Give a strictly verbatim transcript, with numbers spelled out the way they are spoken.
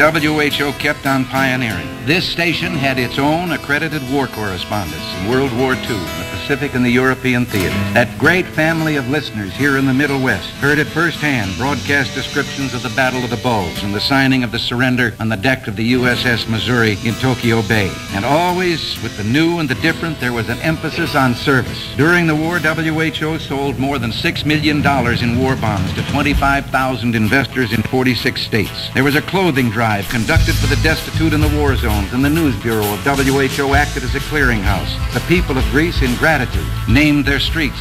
W H O kept on pioneering. This station had its own accredited war correspondents in World War Two, in the Pacific and the European theater. That great family of listeners here in the Middle West heard at firsthand broadcast descriptions of the Battle of the Bulge and the signing of the surrender on the deck of the U S S Missouri in Tokyo Bay. And always, with the new and the different, there was an emphasis on service. During the war, W H O sold more than six million dollars in war bonds to twenty-five thousand investors in forty-six states. There was a clothing drive conducted for the destitute in the war zones, and the News Bureau of W H O acted as a clearinghouse. The people of Greece, in gratitude, named their streets